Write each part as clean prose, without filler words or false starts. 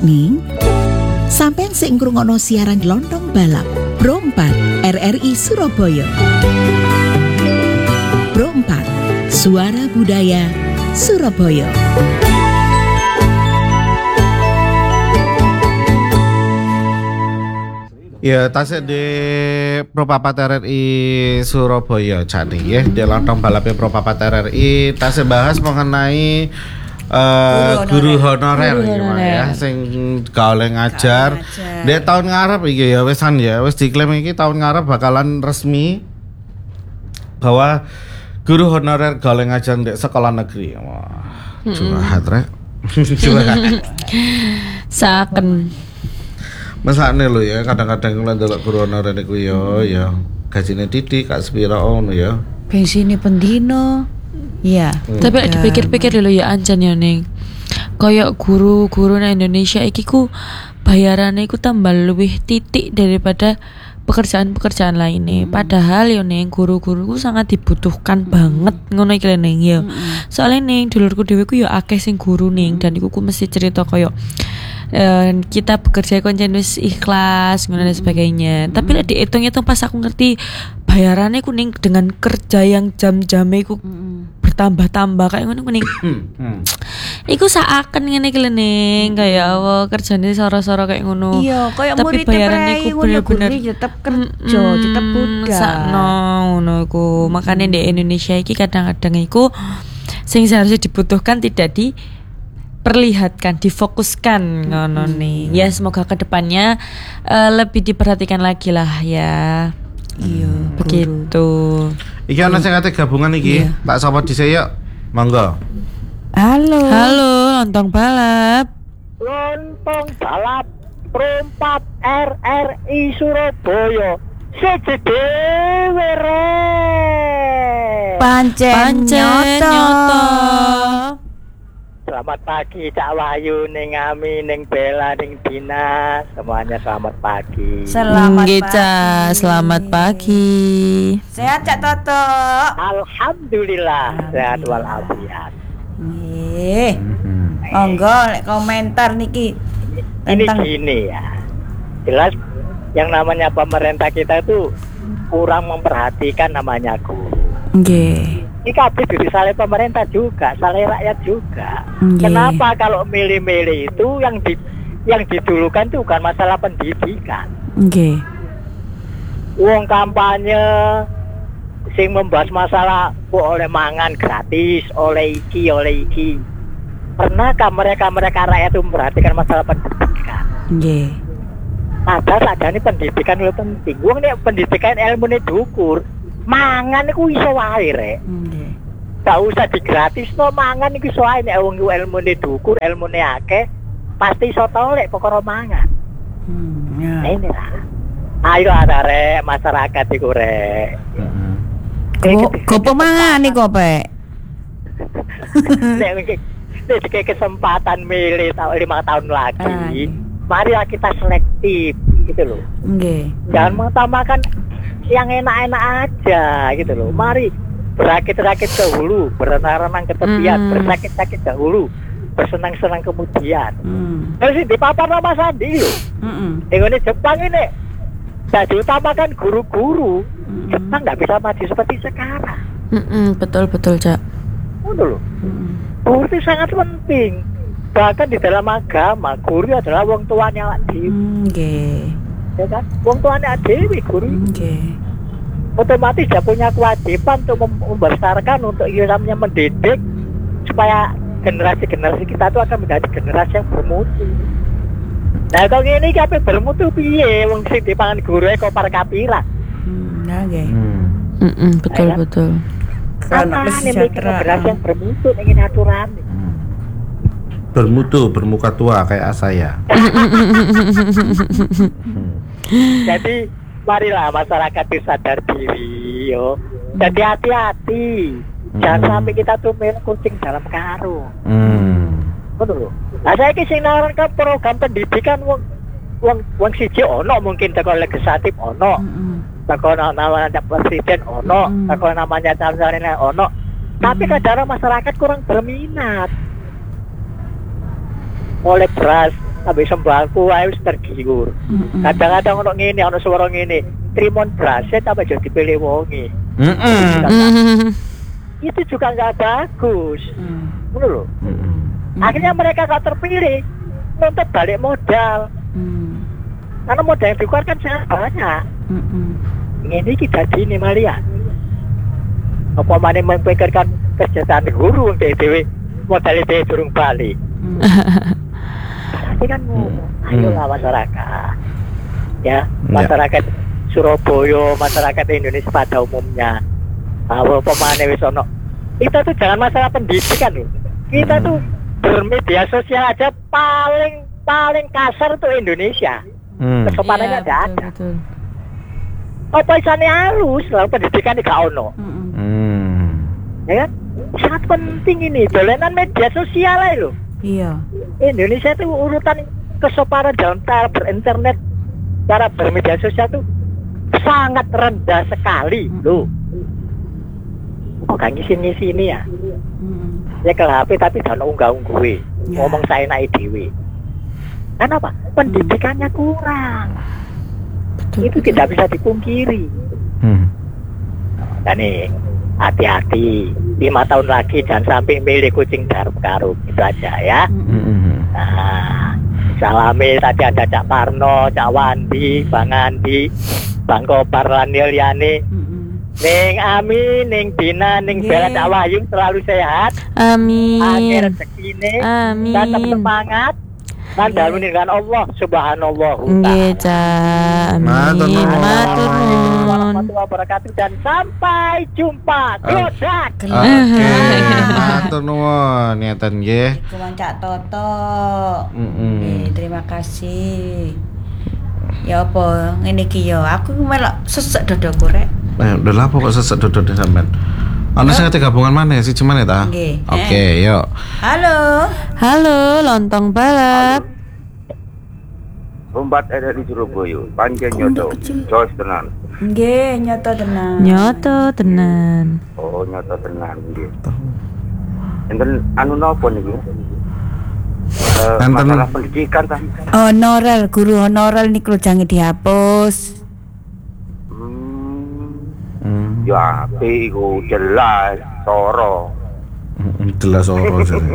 ning? Sampeyan sing ngrungokno siaran Lontong Balap Pro 4 RRI Surabaya. Pro 4 Suara Budaya Surabaya. Ya, tasik di Pro 4 RRI Surabaya jadi ya, di Lontong Balapnya Pro 4 RRI tasik bahas mengenai guru honorer ya, sing gawe ngajar. Di tahun ngarep iki ya wesan ya, wis diklaim iki tahun ngarep bakalan resmi bahwa guru honorer gawe ngajar di sekolah negeri. Wah, curhat rek. Curhat. Saken. Masane lho ya, kadang-kadang kula ndelok guru honorer niku ya gajine titik gak sepira ngono ya. Pensiune pendino. Iya. Tapi lek dipikir-pikir lho ya anjan ya ning. Kayak guru-guru nang Indonesia iki ku bayarane iku tambah luwih titik daripada pekerjaan-pekerjaan lainnya. Padahal yo ning guru-guru ku sangat dibutuhkan banget ngono iki ning ya. Soale ning dulurku dhewe ku yo akeh sing guru ning dan iku ku mesti cerita koyo kita bekerja konsen wis ikhlas ngono dan sebagainya. Tapi lek dihitung-hitung pas aku ngerti bayarannya kuning dengan kerja yang jam-jame iku bertambah-tambah kayak ngono kuning. Iku seakan ngene iki ning kayak apa kerjane soro-soro kayak ngono. Iya, kayak tapi bayarannya iku bener-bener tetep kerja, tetep budak. Sakno ngono iku. Makane di Indonesia iki kadang-kadang iku sing seharusnya dibutuhkan tidak diperlihatkan, difokuskan ngono nih. Ya semoga kedepannya lebih diperhatikan lagi lah ya. Iya, begitu. Iki ana sing kate gabungan iki. Tak sapa dhisik yuk. Monggo. Halo, Lontong Balap. Lontong Balap Pro 4 RRI Surabaya. Siji dhewe rek. Pancen nyoto. Selamat pagi Cak Wahyu, ning Ami, ning Bella, ning Dina. Semuanya selamat pagi. Selamat Selamat pagi. Sehat Cak Toto. Alhamdulillah sehat walafiat. Nggih. Monggo lek komentar niki Ini tentang gini ya. Jelas yang namanya pemerintah kita itu kurang memperhatikan namanya guru. nggih. Ini kabeh diri salah pemerintah juga, salah rakyat juga. Nggih. Kenapa kalau milih-milih itu yang didulukan itu bukan masalah pendidikan. Nggih. Uang kampanye sing membahas masalah oleh mangan gratis, oleh iki. Pernahkah mereka rakyat itu memperhatikan masalah pendidikan? Nggih. Padahal sadane pendidikan lebih penting. Wong nek pendidikan ilmune dukur, mangan iku iso wae rek. Nggih. Gak usah digratisno mangan iku iso wae nek wong ilmune dukur, ilmune akeh, pasti iso tolek perkara mangan. Ya. Nah, ini lah. Ayo arek masyarakat iku rek. Gopo mangan nih kope. Nek dikasih kesempatan milih 5 tahun lagi, marilah kita selektif gitu loh. Nggih. Jangan mengutamakan yang enak-enak aja gitu loh. Mari berakit-rakit dahulu, berenang-renang ke tepian, bersakit-sakit dahulu, bersenang-senang kemudian. Terus di papan nama Sandi loh. Ini Jepang ini tidak diutamakan guru-guru. Jepang nggak bisa maju seperti sekarang. Betul Cak. Udah loh. Guru itu sangat penting. Bahkan di dalam agama, guru adalah wong tuane awak dhewe. Nggih. Ya kan? Wong tuane awak dhewe guru. Nggih. Otomatis dia punya kewajiban untuk membesarkan, untuk namanya mendidik supaya generasi-generasi kita itu akan menjadi generasi yang bermutu. Nah kalau ini apa bermutu piye wong sing dipangan guru e kopar kapira. Nggih. Betul. Karena generasi yang bermutu ingin aturan. Bermutu, bermuka tua kayak saya. Jadi marilah masyarakat itu sadar diri yo. Jadi hati-hati. Jangan sampai kita tuh main kucing dalam karung. Betul loh. Nah saya sing nawarkan program pendidikan wong siji ono mungkin teko legislatif ono. Teko namanya presiden ono, teko namanya calon ono. Tapi kadang masyarakat kurang berminat. Oleh beras Habis sembahku ae wis tergiur. Kadang-kadang ono ngene, ono swara ngene. Trimon braset apa jadi dipilih wonge. Itu juga nggak bagus. Ngono lho. Akhirnya mereka gak terpilih. Nuntut balik modal. Karena modal yang dikeluarkan sangat banyak. Ini kita dini Maria. Apa mana memikirkan kesejahteraan guru untuk dewe modal itu durung balik. Berarti kan ayolah masyarakat. Ya, masyarakat Surabaya, masyarakat Indonesia pada umumnya. Bahwa pemane wis ono. Kita tuh jangan masalah pendidikan loh. Kita tuh bermedia sosial aja paling kasar tuh Indonesia. Kesopanannya tidak ada. Betul. Apa isane halus, lalu pendidikan gak ono. Ya kan? Sangat penting ini, dolanan media sosial aja loh. Iya. Indonesia itu urutan kesopanan dalam cara berinternet, cara bermedia sosial tuh sangat rendah sekali loh. Oh gak ngisi-ngisi ini ya. Ya ke HP tapi jangan unggah-ungguh. Ngomong saya naik dewe. Kenapa? Pendidikannya kurang. Itu tidak bisa dipungkiri. Dan nih hati-hati, 5 tahun lagi jangan sampai milih kucing dalam karung. Itu aja ya. Nah, salami tadi ada Cak Parno, Cak Wandi, Bang Andi, Bang Kobar lan liyane. Ning Amin, ning Dina, ning Bella, Cak Wahyu selalu sehat. Amin. Akhir rezekine. Amin. Tetap semangat. Dan dalune dengan Allah Subhanallah. Nggih, Cak. Matur Amin. nuwun. Matur nuwun. Warahmatullahi wabarakatuh dan sampai jumpa. Godak. Oke, matur nuwun ngeten nggih. Cuman Cak Toto. Terima kasih. Ya apa ngene iki ya, aku melok sesek dodoku rek. Udah lah pokok sesek dodone sampean. Ana sing ate gabungan mana sih cuman ya ta? Nggih. Oke, yuk. Halo. Halo, lontong balap. Rombat RRI Surabaya, panjang nyoto, jos tenan. Nggih, nyoto tenan. Nyoto tenan. Oh, nyoto tenan nggih. Enten anu napa niku? Enten- Masalah pendidikan ta. Honorer, guru honorer niku jangan dihapus. Ya, apik iku jelas soro. Jelas ora jare.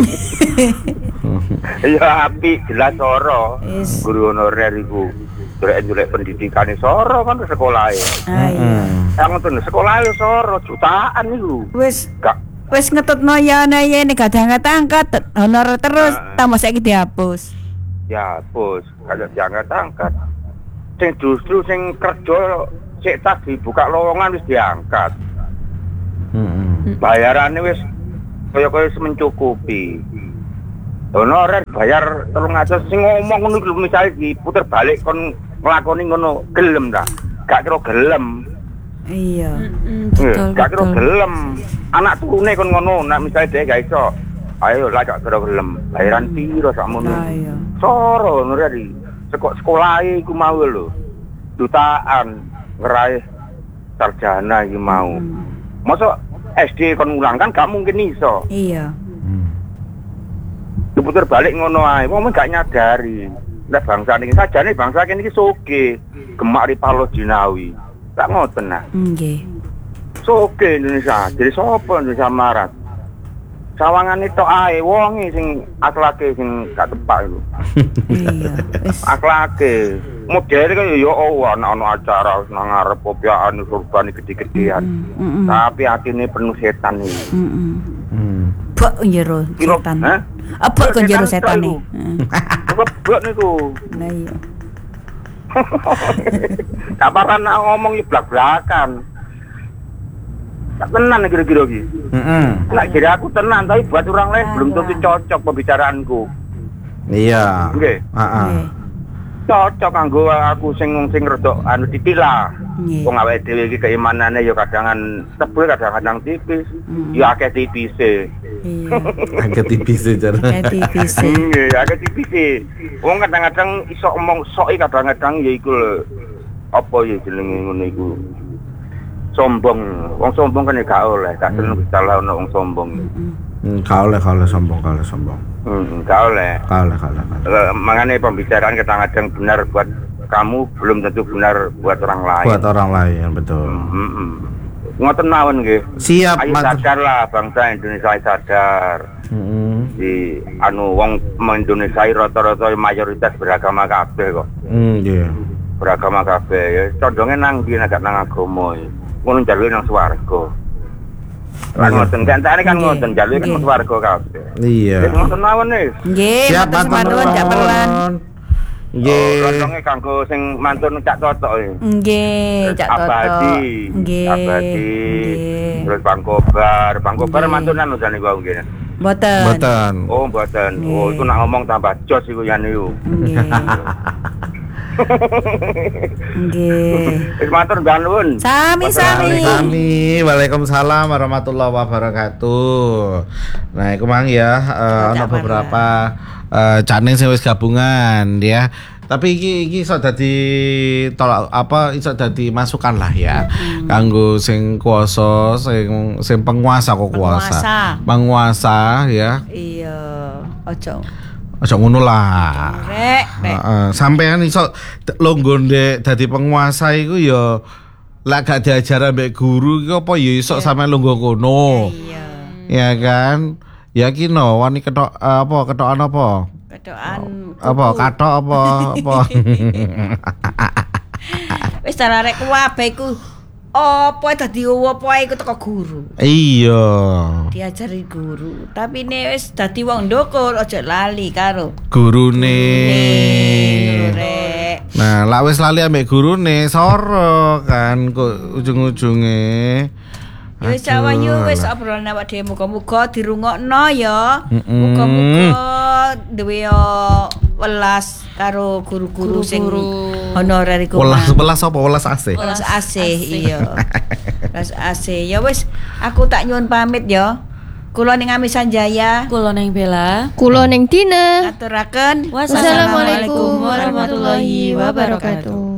Ya, apik jelas soro. Wis. Guru honorer iku golek pendidikane soro kan sekolahe. Ayo. Yang ngoten sekolahe soro jutaan niku. Wis Gak wis ngetutno ya ana yene kadang-kadang honorer terus tambah saiki dihapus. ya, bos, kayak diangkat-angkat. Sing justru sing kerja sik tas dibuka lowongan wis diangkat. Bayarannya wis kaya mencukupi. Honorer bayar 300 sing ngomong ngono lho misale diputer balik kon nglakoni ngono gelem ta? Gak kira gelem. Iya. Betul. Gak kira gelem. Anak turune kon ngono, nek misale dhek gak iso. Ayo lah gak kira gelem. Bayaran piro sakmono. Ayo. Soro ngono tadi. Sekolahe iku mau lho. Jutaan ngeraih sarjana iki mau. Masa SD kon ulang kan gak mungkin iso. Iya. Diputer balik ngono ae. Wong gak nyadari. Lah bangsa niki sajane bangsa kene iki soge, gemak ripalo jinawi. Tak ngoten nah. Nggih. Soge Indonesia. Jadi sapa Indonesia marat? Sawangane tok ae wonge sing akhlake sing gak tepak iku. Iya. Wis. Akhlake modele kan ya ana acara nang ngarep popiaan surban gede-gedean. Tapi atine penuh setan iki. Bok njero setan. Hah? Apa kok njero setan iki? Kebek niku. Nah iya. Tak parah nak ngomong iki blak-blakan. Tak tenan kira-kira iki. Nak kira aku tenan tapi buat orang lain belum tentu cocok pembicaraanku. Iya. Nggih. Heeh. Cocok kanggo aku sing rada anu titik lah. Nggih. Wong awake dhewe iki keimanane ya kadang tebel kadang-kadang tipis. Ya akeh tipise. Iya. Agak tipis aja. Tipis. Nggih, akeh tipise. Wong kadang-kadang iso omong soki kadang-kadang ya iku lho. Apa ya jenenge ngono iku? Sombong. Wong sombong kan ya gak oleh, gak seneng bicara ono wong sombong. Kalau sombong. Enggak oleh. Kalah. Makanya pembicaraan kadang-kadang benar buat kamu belum tentu benar buat orang lain. Buat orang lain, betul. Ngoten mawon nggih. Siap, Ayo sadarlah bangsa Indonesia sadar. Di wong Indonesia rata-rata mayoritas beragama kabeh kok. Iya. Beragama kabeh ya condonge nang ndi nek nang agama. Ngono njaluke nang swarga. Lan ngoten kancane kan ngoten njaluke kan swarga kabeh. Iya. Wis ngoten mawon wis. Nggih, matur nuwun Cak Perlan. Nggih. Condonge kanggo sing mantun Cak Totok iki. Nggih, Cak Toto. Abadi. Nggih. Abadi. Terus Bangkobar mantunan udah nih bang gini. Mboten. Oh mboten. Oh itu nak ngomong tambah jos iku yan iku. Nggih. Nggih. Wis matur nuwun. Sami. Waalaikumsalam warahmatullahi wabarakatuh. Nah, iku mang ya ana beberapa channel sing wis gabungan ya. Tapi iki iso dadi iso dadi masukan lah ya. Kanggo sing kuasa, sing penguasa kok kuasa. Penguasa ya. Iya, ojo ngono lah. Rek. Sampean iso longgo ndek dadi penguasa iku ya lek gak diajar ambek guru iku apa ya iso sampean longgo kono. Iya. Ya kan? Ya ki no wani ketokan apa? Kedoan Katok apa? Wis arek kuwabe iku apa dadi apa iku teko guru. Iya. Diajari guru, tapi nek wis dadi wong ndukur aja lali karo Gurune. Rek. Nah, lak wis lali ambek gurune soro kan kok ujung-ujunge. Ya wis awanyu wis obrolan awak dhewe muga-muga dirungokno ya. Muga-muga duwe welas karo guru-guru sing honorer iku. Welas apa? Welas AC. Welas AC iya. Welas AC. Ya wis aku tak nyuwun pamit ya. Kula ning Amisan Jaya. Kula neng Bella. Kula ning Dina. Aturaken Wassalamualaikum warahmatullahi wabarakatuh.